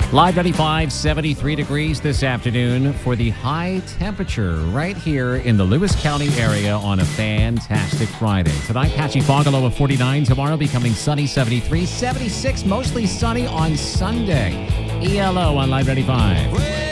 Live 95, 73 degrees this afternoon for the high temperature right here in the Lewis County area on a fantastic Friday. Tonight, patchy fog, a low of 49. Tomorrow, becoming sunny, 73. 76, mostly sunny on Sunday. ELO on Live 95.